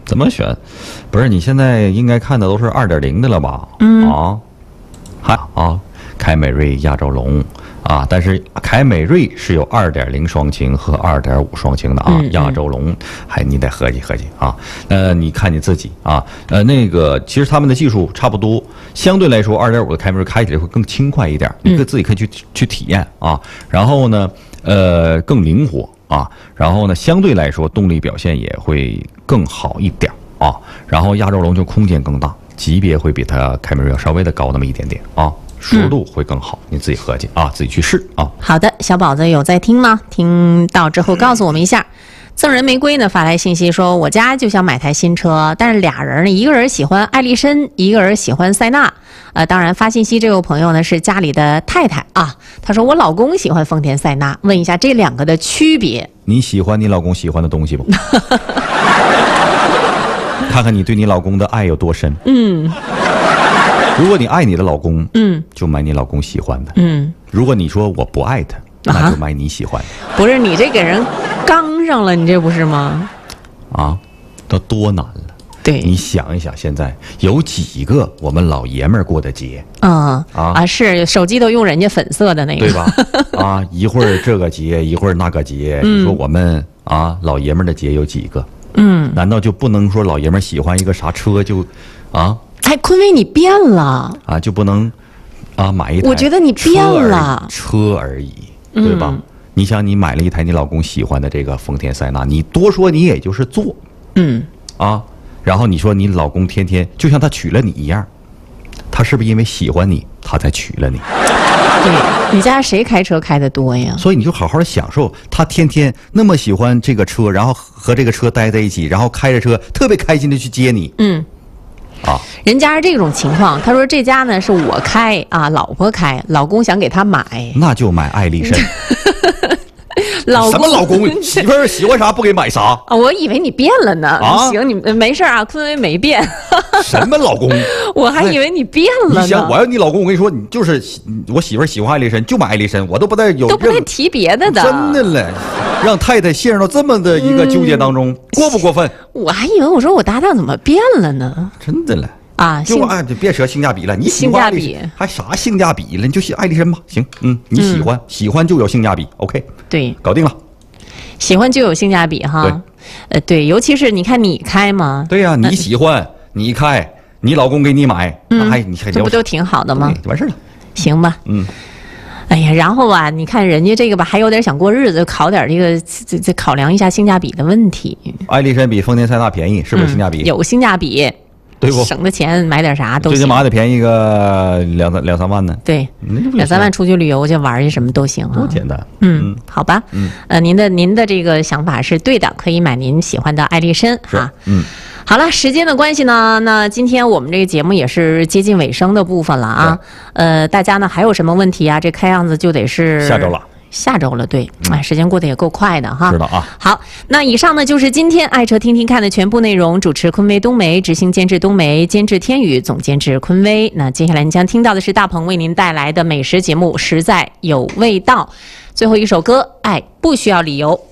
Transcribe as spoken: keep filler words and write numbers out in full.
怎么选？不是，你现在应该看的都是二点零的了吧？ 嗯啊，还啊，凯美瑞、亚洲龙啊，但是凯美瑞是有二点零双擎和二点五双擎的啊， 嗯嗯亚洲龙还你得合计合计啊。呃，你看你自己啊，呃，那个其实他们的技术差不多，相对来说二点五的凯美瑞开起来会更轻快一点，你可以自己可以去去体验啊。然后呢，呃，更灵活。啊，然后呢，相对来说动力表现也会更好一点啊。然后亚洲龙就空间更大，级别会比它凯美瑞要稍微的高那么一点点啊，舒适度会更好，你自己合计啊，自己去试啊。 好的，小宝子有在听吗？听到之后告诉我们一下。赠人玫瑰呢发来信息说，我家就想买台新车，但是俩人呢，一个人喜欢艾力绅，一个人喜欢塞纳。呃，当然发信息这位朋友呢是家里的太太啊，他说我老公喜欢丰田塞纳，问一下这两个的区别。 你喜欢你老公喜欢的东西不？看看你对你老公的爱有多深。 嗯， 如果你爱你的老公， 嗯， 就买你老公喜欢的。 嗯， 如果你说我不爱他，那就买你喜欢的。 不是你这给人刚上了，你这不是吗？ 啊，这多难了。 对， 你想一想，现在有几个我们老爷们儿过的节？ 嗯啊啊，是手机都用人家粉色的那个， 对吧？啊，一会儿这个节，一会儿那个节， 嗯你说我们啊老爷们儿的节有几个？ 嗯， 难道就不能说老爷们儿喜欢一个啥车就啊哎，坤威你变了， 啊就不能啊买一台？ 我觉得你变了， 车而已，对吧？ 嗯你想，你买了一台你老公喜欢的这个丰田塞纳，你多说你也就是坐嗯， 啊，然后你说你老公天天就像他娶了你一样，他是不是因为喜欢你，他才娶了你？ 对，你家谁开车开的多呀？ 所以你就好好享受他天天那么喜欢这个车，然后和这个车待在一起，然后开着车特别开心的去接你嗯。 啊。 人家是这种情况，他说这家呢是我开啊，老婆开，老公想给他买， 那就买艾力绅。 老公什么老公？媳妇儿喜欢啥不给买啥？ 啊，我以为你变了呢。 啊行，你没事啊，坤威没变， 什么老公？ 我还以为你变了呢。 你想，我要你老公，我跟你说，你就是我媳妇儿喜欢艾力绅，就买艾力绅，我都不带有都不任带提别的的， 真的嘞，让太太陷入到这么的一个纠结当中，过不过分？ 我还以为我说我搭档怎么变了呢？ 真的嘞。 啊，性就啊，就别扯性价比了，你喜性价比欢艾力绅还啥性价比了？你就喜爱丽绅吧，行，嗯，你喜欢、喜欢就有性价比 ，OK， 对， 搞定了。 喜欢就有性价比哈。 对， 呃，对，尤其是你看你开嘛， 对呀、你喜欢，你开，你老公给你买，那还你还聊这不都挺好的吗？ 对完事了。 行吧， 嗯， 哎呀，然后啊，你看人家这个吧，还有点想过日子，考点这个这这考量一下性价比的问题， 艾力绅比丰田塞纳便宜，是不是性价比？ 嗯有性价比， 对不？ 省的钱买点啥都最起行。 码得便宜个两三两三万呢。 对， 那就不两三万出去旅游去玩去什么都行啊。 多简单。 嗯，好吧， 嗯， 呃，您的您的这个想法是对的，可以买您喜欢的艾力绅哈。 嗯， 好了，时间的关系呢，那今天我们这个节目也是接近尾声的部分了啊。呃，大家呢还有什么问题啊？这看样子就得是下周了。 下周了，对，哎，时间过得也够快的哈。 是的啊。 好，那以上呢就是今天爱车听听看的全部内容。主持昆威冬梅，执行监制冬梅，监制天宇，总监制昆威。那接下来您将听到的是大鹏为您带来的美食节目《实在有味道》。最后一首歌，爱不需要理由。